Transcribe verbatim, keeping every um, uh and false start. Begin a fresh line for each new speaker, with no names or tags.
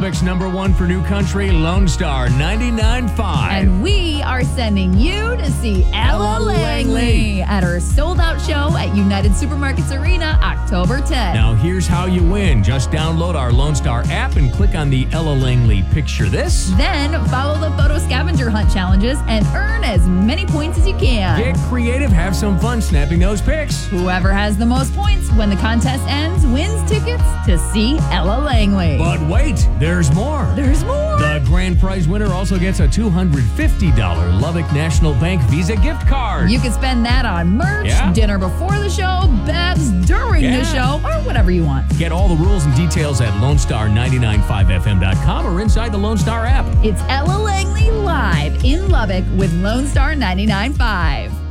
Lubbock's number one for new country, Lone Star ninety-nine point five.
And we are sending you to see Ella Langley at her sold-out show at United Supermarkets Arena, October tenth.
Now, here's how you win. Just download our Lone Star app and click on the Ella Langley Picture This.
Then follow the photo scavenger hunt challenges and earn as many points as you can.
Get creative, have some fun snapping those pics.
Whoever has the most points when the contest ends wins tickets to see Ella Langley.
But wait, there's more.
There's more.
The grand prize winner also gets a two hundred fifty dollars Lubbock National Bank Visa gift card.
You can spend that on merch,
Yeah.
dinner before the show, bevs during
Yeah.
the show, or whatever you want.
Get all the rules and details at lone star nine nine five f m dot com or inside the Lone Star app.
It's Ella Langley live in Lubbock with Lone Star ninety-nine point five.